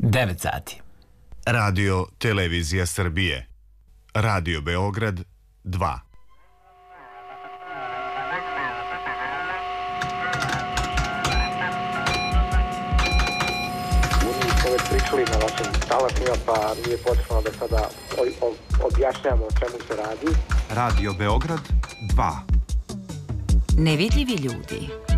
9 sati. Radio Televizija Srbije. Radio Beograd 2. Pričali na vašim talasima, pa nije potrebno da sada objašnjamo o čemu se radi. Radio Beograd 2. Nevidljivi ljudi.